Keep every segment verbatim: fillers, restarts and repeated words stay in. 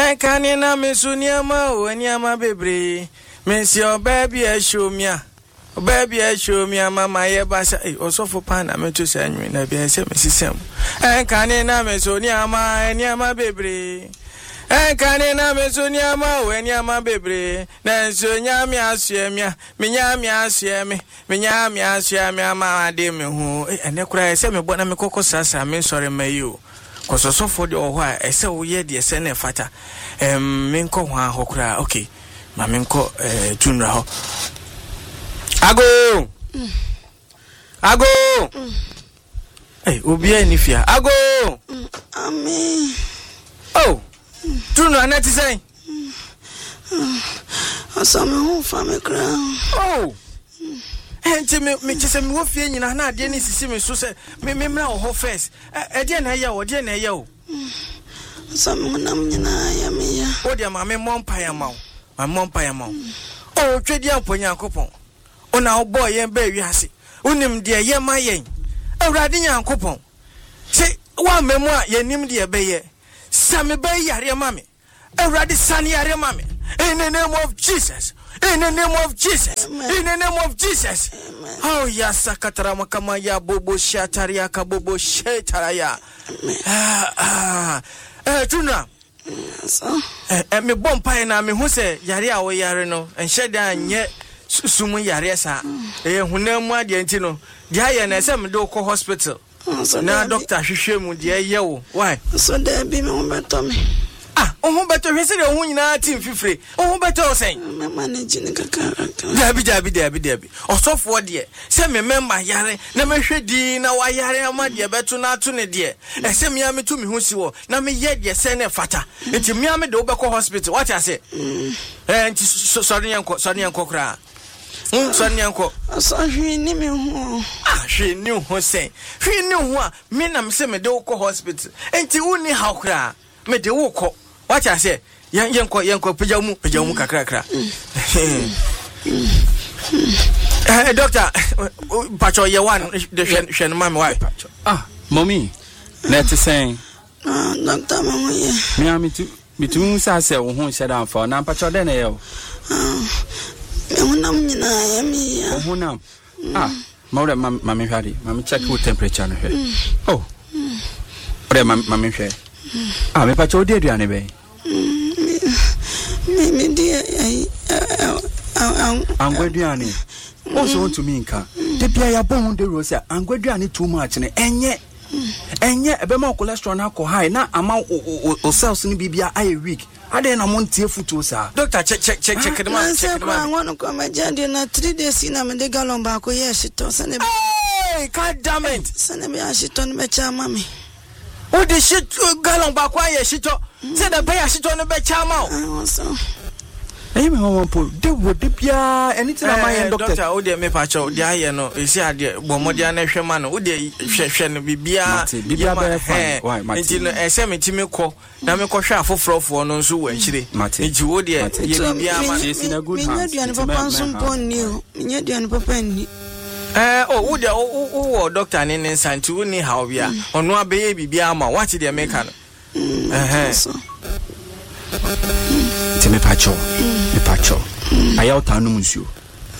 I can't in a mesuniama when yama baby. Miss your baby, I show me. Baby, I show me a mamma, yabasa, also for pan, I'm to send you in a B S M. I can't in a mesuniama and yama baby. I can't in a mesuniama when yama baby. Then so yami asiamia, minyami asiami, minyami asiami, mamma, dear me who, and the cry, send me what I'm a cocoa sassa, I mean, sorry, may you. Cause so for the or why I say, oh, yeah, dear, send a fatter. Um, Minko, hokra, okay. Maminko, eh, Junra. Ago! Ago! Hey, Ubia Nifia. Ago! Amen. Oh! Junra, I'm not saying. I saw my home family crown. Oh! And to me, me just a wolf in and I didn't see me so say, me, me, now, her face. I didn't hear you, didn't hear you. Someone, I'm in a yammy. Oh, dear, my mom, Payamau. My mom, Payamau. Oh, trade young Ponya coupon. Oh, now, boy, and baby, I see. Unim, dear, ye, my yang. A riding young coupon. Say, one memoir, ye name, dear Baye. Sammy Bay, your mammy. A radi sunny, your mammy. In the name of Jesus. In the name of Jesus. In the name of Jesus. Oh, yes, Sakatarama Kamaya, Bobo Shataria, Kabobo Shataraya. Ah, ah. Eh, Tuna. So, eh, me bomb pie na me who say, Yaria, we are no, and shed down yet Sumu Yaresa. Eh, who no more the Antino. The iron as some local hospital. Now, Doctor Shishemu, dear yo. Why? So there be me Tommy. Ah, oh, better visit a woman team free. Oh, better saying, My managing a character. Debbie, Debbie, Debbie, Debbie. Or so for dear. Send me member Yare, never should be now. I Yare, my dear, better not to ne dear. And send me a me to me who see. Now me yet, yes, send a fatter. It's a Miami Dobacco Hospital. What I say? And sorry, Uncle, sorry, Uncle Cra. Sorry, Uncle. I saw she knew me. Ah, she knew who say. She knew what. Me, I'm semi Doco Hospital. And to only how cra. Me the walk. What I say? Young Yanko, Yanko, Pijamu, Pijamu, Cacra. Doctor, Pacho, you want the Shen Mamma, why? Ah, Mommy, let's say, Doctor, me, I'm to between Sassa, who said I'm for now, Pacho Daniel. Who now? Ah, Mother, Mammy Hardy, Mammy, check your temperature. Oh, what Mammy Shay? Ah, me Pacho did you anyway? Me, dear, I'm Guadiani. Also, want to mean car. The Pia Bon de Rosa, and Guadiani too much, and yet, and yet, a bit more cholesterol alcohol high, not amount or cells in Bibia I week. I didn't want to foot, sir. Doctor, check, check, check, check it out. I want to come at Jandy, three days in a de gallon back, yes, it was an hey, God damn it. Send me a shit on my charm, mammy. What the shit gallon back? Why she talk? Said the bear shit on the bed, charm. I'm home, they would dip ya anything. My doctor, oh, dear, me Pacho, the iron, you see, I did Bomodian Shaman, would they shen be beer, Bibia, why, my dear, I send me Timmy call, Namiko Shaffle for for no so actually, Matty, you would, dear, she's in a good house. Eh, oh, would oh, oh, doctor, and in Santu, how we are, on one baby, Biama, what did they make her? Eh, Timmy Pacho, the Pacho. I out announce you.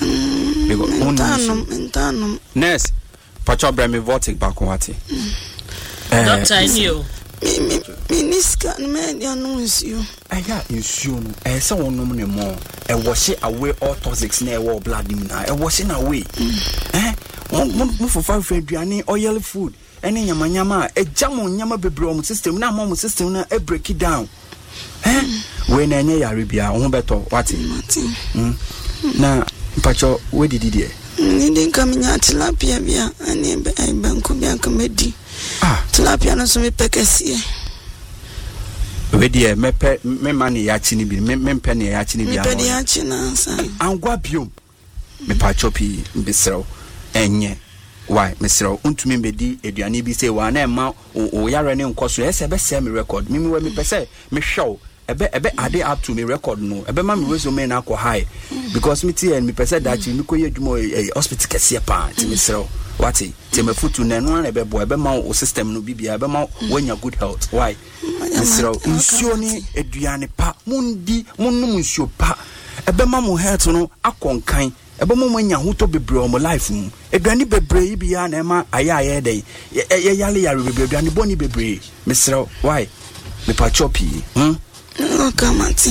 Nurse, Pacho Bremy Vortic Bakwati. Doctor, I knew. Miniska, man, announce you. I got you soon. I saw one no more. I wash it away all toxics near war blood in I wash it away. Eh? One move for five Fredriani or yellow food. Any yama a jam on yama bebrom system, now mom system, I break it down. Eh? When I near Arabia, on better, what in now, Pacho, where did he? Needing coming out tilapia, and a banco bianca medi. Ah, tilapia no so me pekesi. Where dear, me pe me money yachini be, me penny yachini be. Penny yachina, son. And guapium. Me Pacho P. Bissero, and ye. Why, Mister Untumi Bedi, Ediani be say one emma or Yarani and Cosu, as a best semi record. Mimi, when me per se, me show. A bet a bet are they up to me record no. A bet mammy resume now high because me tea and me per se that you look at more a hospital cassia part, Mister What it? Temefutu na no na bebo ebe ma o system no bibia ebe ma wanya good health. Why? Nsiro nsuo ni aduane pa mundi munum nsuo pa ebe ma mo health no akonkan ebe mo manya hoto bebre o mo life mu aduane bebre bibia na ma aya aya dey ye yale yare bebre aduane boni bebre mesro why me pa choppy hm no kamati.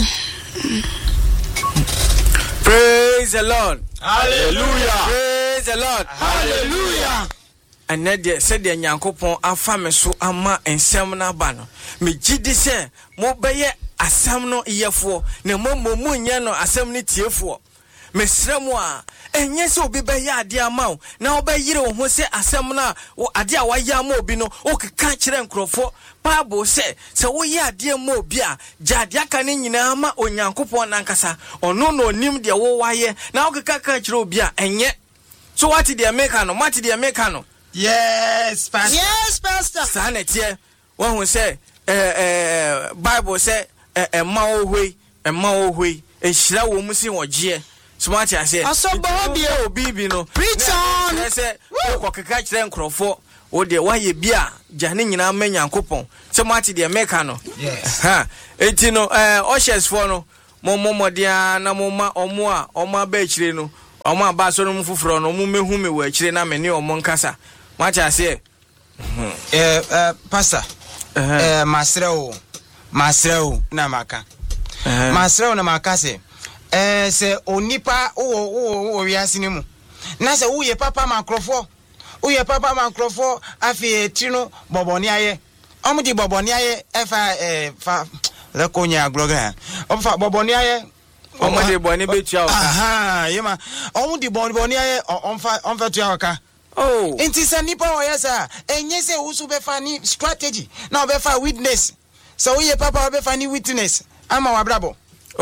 Praise the Lord. Hallelujah. Praise the Lord. Hallelujah. And that they said the Yankopon afame so ama ensem na ba no. Me gidi se mo beye asem no yefo na mo mo munya no asem ni tiefo. Me sremu a enye se obi beye ade ama wo na obeyire wo ho se asem na ade a waya ama obi no o keka kire nkrofo Bible se se wo ye ade ama obi a jade aka ne nyina ama Onyankopon nankasa ono no nim de wo waye na o keka ka kire obi a enye. So what did they make no? What did they make no? Yes, pastor. Yes, pastor. Sanete one who say eh Bible say eh ma ohwe eh ma ohwe e hira wo musi oje smart ya say Asobo obi obi bi no preach on say ko keka kire nkrofo o de waye bia jane nyina ma Nyankopon say what did they make no? Yes. Ha enti no eh ushers for no mo mo modia na mo ma omo a omo ba kire no omo aba so no mfufuro no mo mehu me wa kire na me ne omo nkasa What I say? Eh, uh, pastor. Eh, masreo, masreo na maka. Masreo na maka se. Eh, se onipa o o o wiase ni mu. Na se uye papa makrofo. Uye papa makrofo afi tino boboni aye. Omo di boboni aye efa eh fa le konya gloga. Omo fa boboni aye. Omo di boni betua oka. Aha, yema. Omo di boboni aye onfa onfa tua oka. Oh, inti sa nipa o yesa enye se usu be fani strategy na be fa witness so we papa be fani witness ama wa brabo.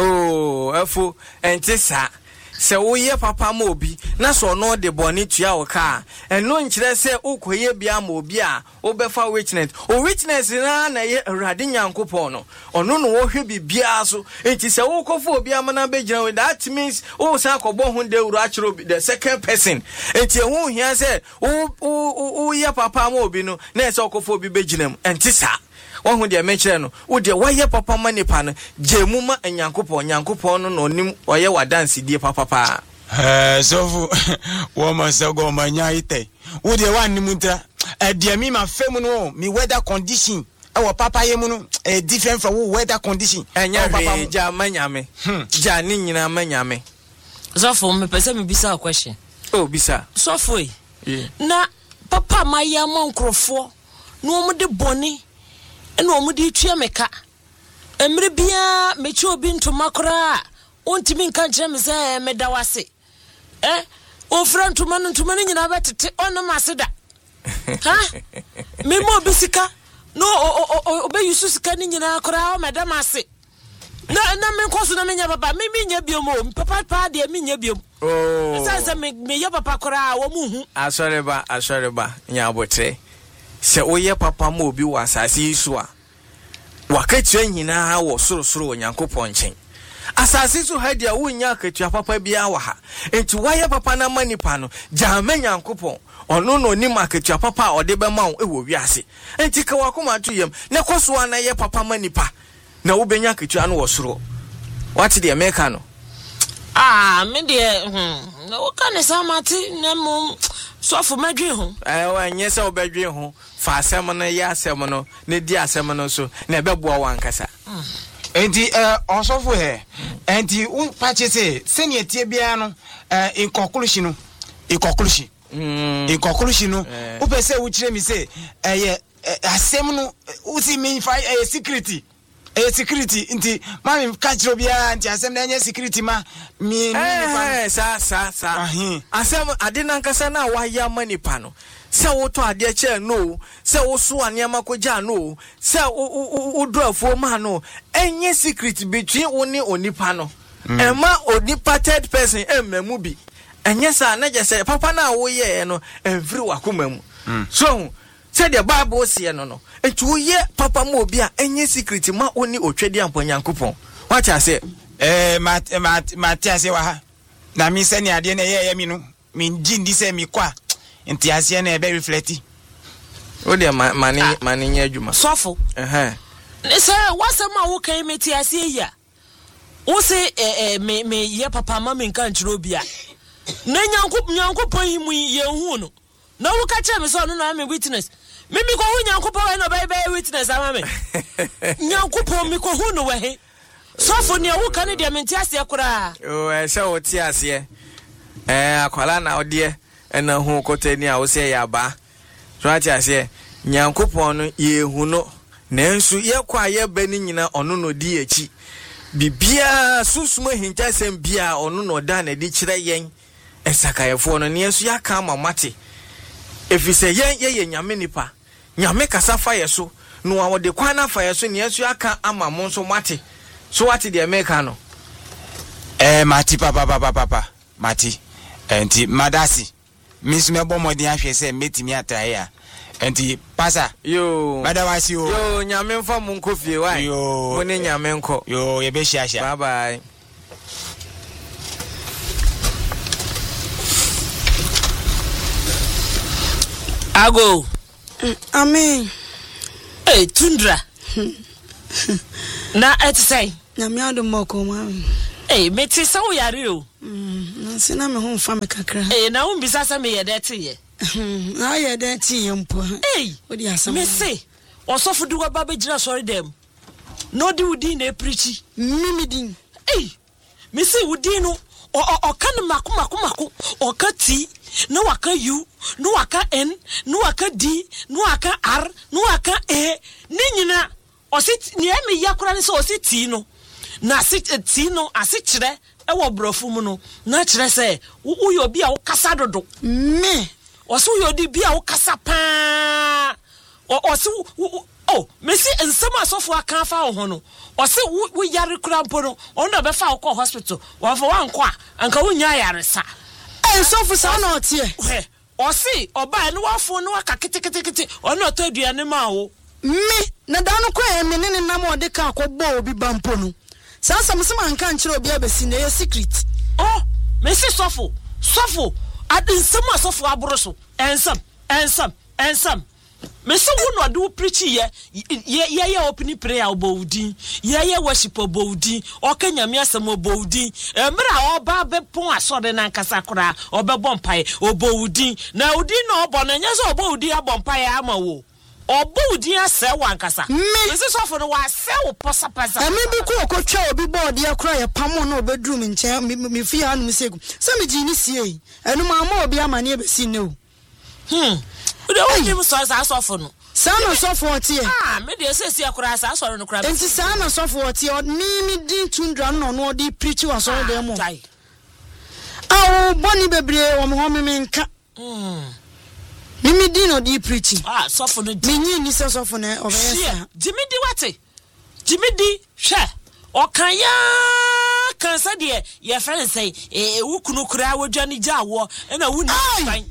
Oh, efo enti sa se wo ye papa ma obi na so no de boni tua wo ka eno nkire se ukoye bia ma obi a wo be fa witness o witness na na ye Awurade Nyankopon no ono no wo hwe bibia so enti se wo kofo obi amana be gina we that means wo sa kobo hu de uru akiro the second person enti hu hia se wo wo ye papa ma obi no na se kofo obi be gina mu enti sa one who they mention no wo de waye papa manipa no jemu ma Nyankopon Nyankopon no no nim oye wa dance die papa pa eh so fu wo ma se go ma nya ite wo de wa nimuntra eh de mi ma fem no mi weather condition e wo papa ye mu no eh different from weather condition enya re ja manyame ja ni nyina manyame so for me pese me bisa question oh bisa so for na papa ma ya ma nkrofo no mo de boni eno omo di twa meka emre bia mechi obi ntoma kora ontimi nka kire me se meda wase eh ofra ntoma ntoma nyina betete onam aseda ha me mo bisika no obe yusu sika nyina kora o meda mase na na me nkoso na menya papa me menya biom o papa pa de menya biom oh sasa me me ya papa kora wo mu hu asore ba asore ba nya abotre se oye papa ma obi wa asase isu a wakatua nyina wo sorosoro Onyankopon nchen asase so ha dia wo nya akatua papa bia wa ha enti waye papa na manipa no jama Nyankopon ono no ni makatua papa ode be ma wo e wo wiase enti ka wakoma to yam ne koso ana ye papa manipa na wo benya akatua no wo soro what the America no ah me de hm na wo kan samati na mum so for madwe ho eh wa nyese obadwe ho fa asem no ya asem no ne di asem no so na ebeboa wankasa enti eh osofo he enti un pache se senior tie bia no eh in conclusion no in conclusion mm in conclusion no wo pese wo kire mi se eh asem no usi me fa eh security eh security nti ma me ka kire bia nti asem na nya security ma mi eh sa sa sa asem ade nankasa na wa ya manipa no se wo to ade che no se wo so anema koja no se wo drafuo ma no enye secret between oni onipa no ema onipa third person emamu bi enye sa na je se papa na wo ye no every wakoma mu so se the Bible say no no etu wo ye papa ma obi a enye secret ma oni otwedi ampo Nyankopon what I say eh mat mat matiase wa ha na mi se ni ade na ye ye mi no mi jindi se mi kwa nti ase na ebe reflecti o de mani mani nya adwuma sofo eh eh say wasema wo kan meti ase ya wo se eh me me ye papa ma me nka nchiro bia na nyanko nyankopon himu ye hu no na wo ka kire me so no na me witness mimi ko hu nyankopon no bye bye witness ama me nyankopon mi ko hu no we sofo ne wo kan de menti ase kura o eh se wo ti ase eh akwala na ode ena hu kotani a wo se ya ba so ati ase nyankopon no ye hu no nanso ye kwa ye ba ni nyina ono no di echi bibia susuma hinta sem bia ono no da na di kire yen esakayefo no ne yesu ya ka mamate efise yen ye ye nyame nipa nyame kasa fa yeso no wa de kwana fa yeso ne yesu ya ka ama mo so mate so what the American no eh mati papa papa papa mati enti madasi misu me bomodi ahwe se metimi atrae a enti pasa yo madawasi yo yo nyame mfa mu nkofie wa yo mo ne nyame nko yo ye be hia bye bye ago amen eh tundra na et say na me ado moko mami eh meti sa wo yare o mm na se na me ho mfa me kakra eh na wo bisa sa me ye dete ye na ye dete ye mpo eh odi asam me say osofu du ba be gira sorry dem no di udi na preachi mimi din eh me say udi no o o kan mako mako mako o ka ti no waka u no waka n no waka d no waka r no waka e ni nyina o sit ni emi yakura ni so o sit ti no na sit ti no ase kire e wo brofu mu no na kire se wo yo bi a wo kasa dodo me o so yo di bi a wo kasa pa o o so oh me si ensem asofo aka fa wo ho no o se wo yare kura mpo no o no be fa wo ko hospital wo fa wan ko anka wo nya yare sa ensofo sa na otie he o si oba no wafo no aka ketekete o no to aduane ma wo me na da no ko e me ne nam o de ka akobọ obi bampo no sansa me se man kan kire obi abesi na ye secret oh me si sofo sofo adensem asofo aboro so ensem ensem ensem me se wo no do preach ye ye ye open prayer obodin ye ye worship obodin o ka nyame asem obodin emra oba be pon asode na nkasa kora obebọ mpae obodin na udin na obo na nyese obodin abompae ama wo obodin ase wa nkasa me se sofo no wa se wo posa pasa emi bi ko okotwa obi board ye kora ye pamo na obedru me nche me fi ha no me segu se me gini sie enu ma ma obi ama na e besi ne o hmm we don't give so as sofo no sana sofo otie ah me de se se akora sa so no kora enti sana sofo otie mi mi din tundra no no di preach wa so dem mo aw boni bebre wo mo me nka hmm mi mi din no di preach ah sofo no mi nyi ni se sofo na obeyesa Jimmy di wate Jimmy di hwe o kan ya kan sa de ye friend say e wukunu kura wodwane jawo na wuni fan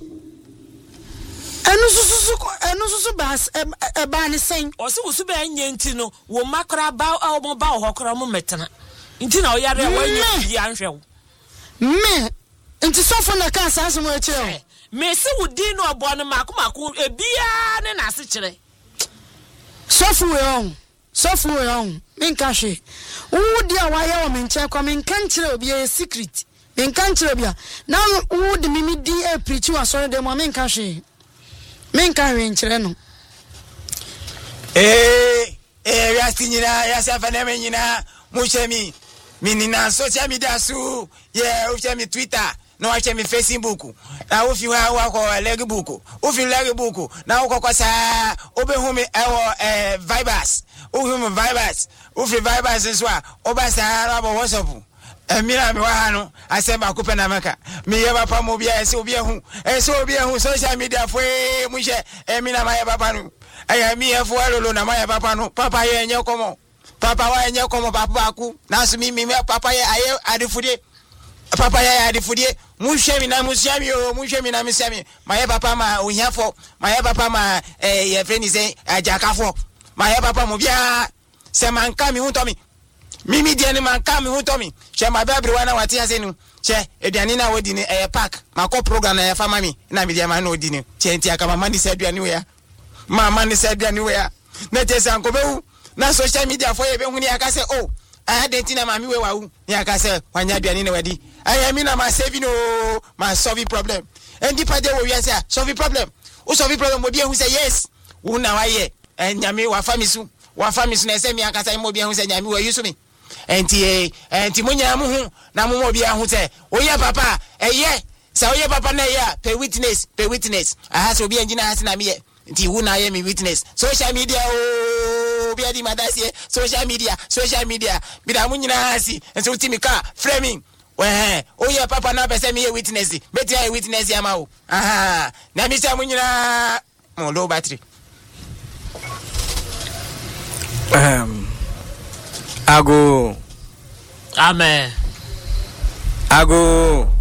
enu susu enu susu bas e ba ni sen o se wusu be anya nti no wo makra ba o mo ba ho kra mo metena nti na o yare wa nya bi anhwe me nti sofo na kan sa so mo akire me se wudi no obo no mako mako ebia ne na ase kire sofo we on sofo we on me nka hwe wudi a wa ye wo me nche kwa me nka nkire obi e secret me nka nkire bia na wudi mimi di e preach wa so de mo me nka hwe men ka hwe nkyere no eh eh ya sinyina ya safa na menyina muchemi minina social media su ye uchemi Twitter no achemi Facebook na ufi wa wa ko legbook ufi legbook na ukoko sa obehumi ewo eh Vibers uhumi Vibers ufi Vibers nso a obasa rabo WhatsApp emira mi wa hanu asema kupe na maka mi yeba pa mo bia ese obi ehu ese obi ehu social media fwe muhye emina ma yeba pa no aya mi efu alolo na ma yeba pa no papa ye enye komo papa wa enye komo papa aku na so mi mi papa ye aye adifudie papa ye adifudie muhye mi na musiami o muhye mi na musiami ma yeba pa ma ohiafo ma yeba pa ma eh ye friend say ajakafo ma yeba pa mo bia se manka mi hu to mi Mimi dia ni manka mi hu to mi. Che ma bebre wana wati ase nu. che aduane na wodi ni eh park mako program na ya fa mami na me dia ma na odi ni che ntia ka mama ni se aduane we ya mama ni se aduane we ya na te san ko bewu na social media for ye be hu ni aka se oh I had na mami we wa hu ni aka se wanya aduane na wadi I mean na saving no my solve problem and the pade wo wi say solve problem o solve problem mo bi hu say yes wo na wa ye nyame wa famisu wa famisu na say mi aka say mo bi hu say nyame wa yusu mi enti enti munya mu hu na mu mo bi hu say oye papa eye say oye papa na ye pay witness pay witness aha so bi engineer hasi na mi ye enti hu na ye mi witness social media o bi adi madase social media social media bi da munyina hasi enso timi ka framing eh oye papa na pese mi ye witness beti ya witness ya ma o aha na mi say munyina mo low battery um Ago Amen. Ago